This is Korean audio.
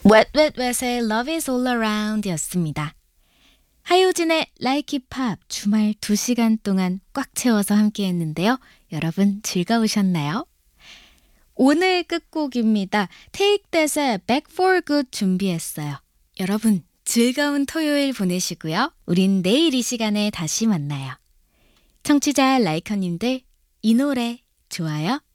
Wet Wet Wet의 Love is All Around 였습니다. 하효진의 Like It Pop 주말 2시간 동안 꽉 채워서 함께 했는데요. 여러분 즐거우셨나요? 오늘 끝곡입니다. Take That의 Back for Good 준비했어요. 여러분 즐거운 토요일 보내시고요. 우린 내일 이 시간에 다시 만나요. 청취자 라이커님들 이 노래 좋아요?